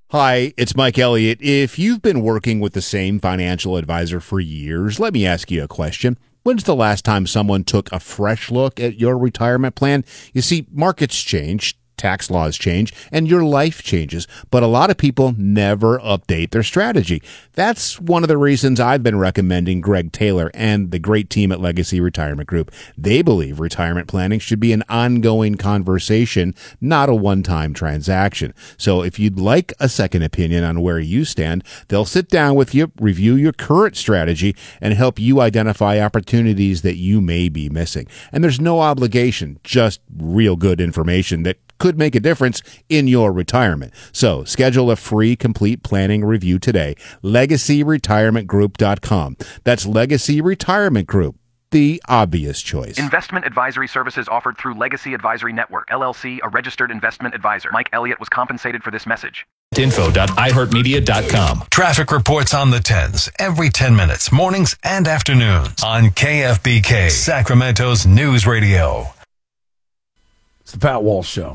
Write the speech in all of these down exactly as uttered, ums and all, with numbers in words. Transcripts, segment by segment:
Hi, it's Mike Elliott. If you've been working with the same financial advisor for years, let me ask you a question. When's the last time someone took a fresh look at your retirement plan? You see, markets change, tax laws change, and your life changes, but a lot of people never update their strategy. That's one of the reasons I've been recommending Greg Taylor and the great team at Legacy Retirement Group. They believe retirement planning should be an ongoing conversation, not a one-time transaction. So if you'd like a second opinion on where you stand, they'll sit down with you, review your current strategy, and help you identify opportunities that you may be missing. And there's no obligation, just real good information that could make a difference in your retirement. So schedule a free complete planning review today. legacy retirement group dot com. That's Legacy Retirement Group, the obvious choice. Investment advisory services offered through Legacy Advisory Network, L L C, a registered investment advisor. Mike Elliott was compensated for this message. info dot i heart media dot com. Traffic reports on the tens every ten minutes, mornings and afternoons on K F B K, Sacramento's News Radio. It's the Pat Walsh Show.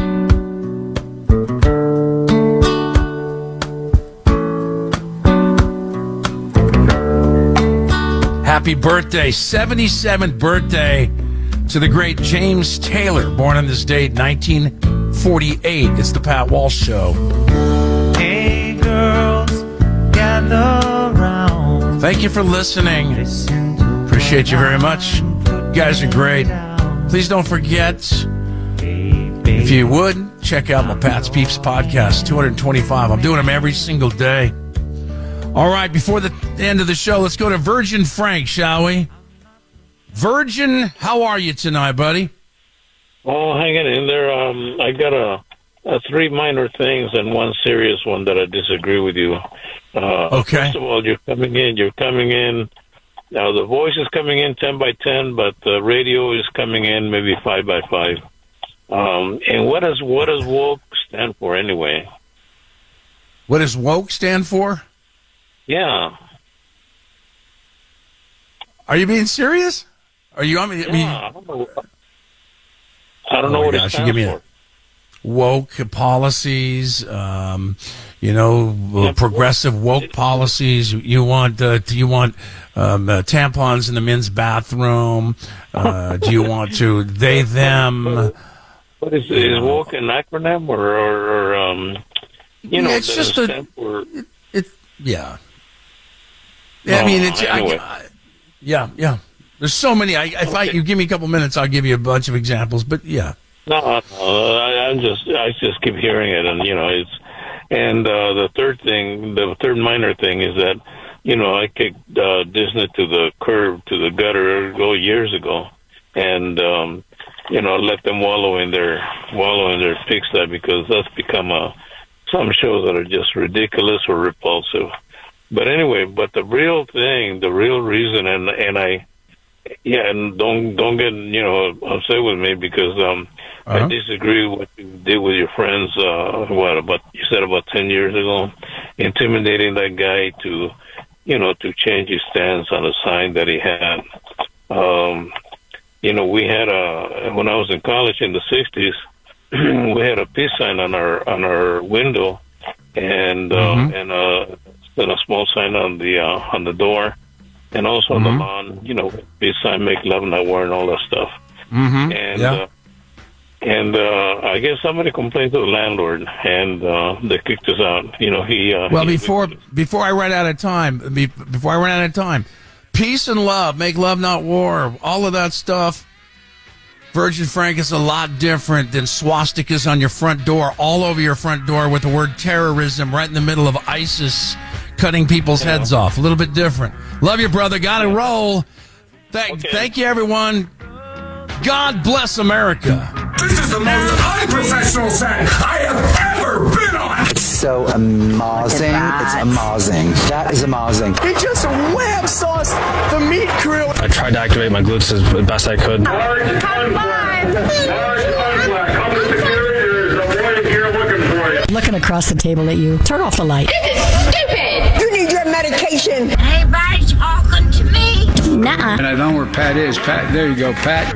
Happy birthday, seventy-seventh birthday to the great James Taylor, born on this date, nineteen forty-eight. It's the Pat Walsh Show. Hey girls, gather round. Thank you for listening. Appreciate you very much. You guys are great. Please don't forget, if you would, check out my Pat's Peeps podcast, two twenty-five. I'm doing them every single day. All right, before the end of the show, let's go to Virgin Frank, shall we? Virgin, how are you tonight, buddy? Oh, hanging in there. Um, I got a, a three minor things and one serious one that I disagree with you. Uh, okay. First of all, you're coming in. You're coming in. Now, the voice is coming in ten by ten, but the radio is coming in maybe five by five. Um, and what does what does woke stand for anyway? What does woke stand for? Yeah. Are you being serious? Are you? I mean, yeah, I, mean, I don't know, I don't know oh what gosh, it stands give me for. A, woke policies, um, you know, yeah, progressive woke policies. You want uh, do you want um, uh, tampons in the men's bathroom? Uh, do you want to they them? What is it? Is woke an acronym or, or, or um, you know, yeah, it's just a, for... it, it, yeah. Yeah, I mean, it's, anyway. I, I, yeah, yeah. There's so many. I, if okay. I, you give me a couple minutes, I'll give you a bunch of examples, but yeah. No, no I, I'm just, I just keep hearing it, and, you know, it's, and uh, the third thing, the third minor thing is that, you know, I kicked uh, Disney to the curb, to the gutter, oh, years ago, and, um, you know, let them wallow in their, wallow in their pigsty, because that's become a, some shows that are just ridiculous or repulsive. But anyway, but the real thing, the real reason, and and I, yeah, and don't don't get you know upset with me because um uh-huh. I disagree with what you did with your friends. Uh, what about you said about ten years ago, intimidating that guy to, you know, to change his stance on a sign that he had. Um, you know, we had a when I was in college in the sixties, we had a peace sign on our on our window, and uh, mm-hmm. and uh. Then a small sign on the uh, on the door, and also mm-hmm. on the lawn. You know, big sign, make love, not war, and all that stuff. Mm-hmm. And yeah. uh, and uh, I guess somebody complained to the landlord, and uh, they kicked us out. You know, he. Uh, well, he, before before I run out of time, before I run out of time, peace and love, make love, not war. All of that stuff. Virgin Frank is a lot different than swastikas on your front door, all over your front door with the word terrorism right in the middle of ISIS. Cutting people's yeah. heads off. A little bit different. Love you, brother. Got to roll. Thank, okay. thank you, everyone. God bless America. This is the most unprofessional set I have ever been on. It's so amazing. It's amazing. That is amazing. He just wham sauce the meat grill. I tried to activate my glutes as best I could. Come on. Looking across the table at you. Turn off the light. This is stupid. You need your medication. Anybody talking to me? Nuh-uh. And I know where Pat is. Pat, there you go, Pat.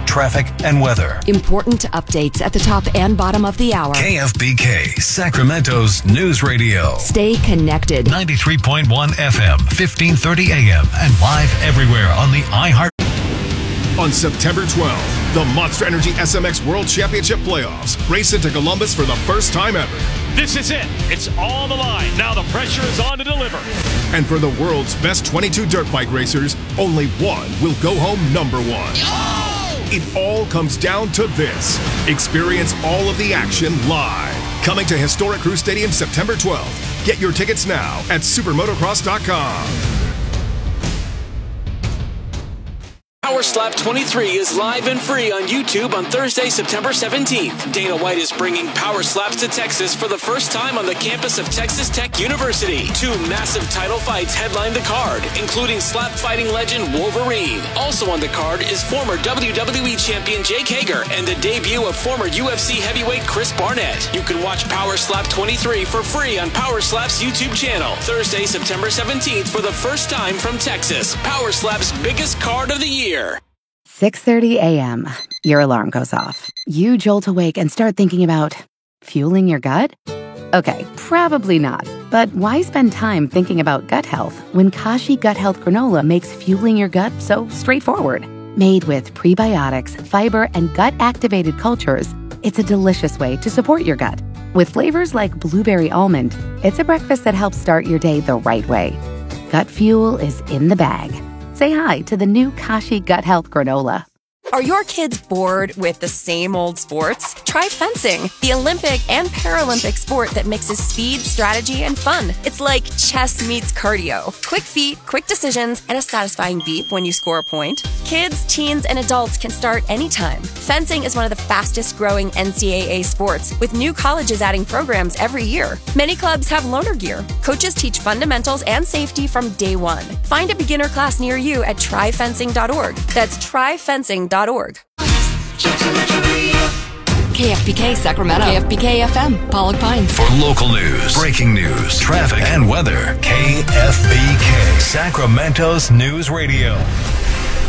traffic, and weather. Important updates at the top and bottom of the hour. K F B K, Sacramento's news radio. Stay connected. ninety-three point one F M, fifteen thirty A M, and live everywhere on the iHeart. On September twelfth, the Monster Energy S M X World Championship Playoffs race into Columbus for the first time ever. This is it. It's on the line. Now the pressure is on to deliver. And for the world's best twenty-two dirt bike racers, only one will go home number one. Oh! It all comes down to this. Experience all of the action live. Coming to Historic Crew Stadium September twelfth. Get your tickets now at supermotocross dot com. Power Slap twenty-three is live and free on YouTube on Thursday, September seventeenth. Dana White is bringing Power Slaps to Texas for the first time on the campus of Texas Tech University. Two massive title fights headline the card, including slap fighting legend Wolverine. Also on the card is former W W E champion Jake Hager and the debut of former U F C heavyweight Chris Barnett. You can watch Power Slap twenty-three for free on Power Slap's YouTube channel. Thursday, September seventeenth for the first time from Texas. Power Slap's biggest card of the year. six thirty a.m. Your alarm goes off. You jolt awake and start thinking about fueling your gut? Okay, probably not. But why spend time thinking about gut health when Kashi Gut Health Granola makes fueling your gut so straightforward? Made with prebiotics, fiber, and gut-activated cultures, it's a delicious way to support your gut. With flavors like blueberry almond, it's a breakfast that helps start your day the right way. Gut fuel is in the bag. Say hi to the new Kashi Gut Health Granola. Are your kids bored with the same old sports? Try fencing, the Olympic and Paralympic sport that mixes speed, strategy, and fun. It's like chess meets cardio. Quick feet, quick decisions, and a satisfying beep when you score a point. Kids, teens, and adults can start anytime. Fencing is one of the fastest growing N C double A sports, with new colleges adding programs every year. Many clubs have loaner gear. Coaches teach fundamentals and safety from day one. Find a beginner class near you at try fencing dot org. That's try fencing dot org. K F B K Sacramento. K F B K F M, Pollock Pines. For local news, breaking news, traffic, and weather, K F B K, Sacramento's news radio.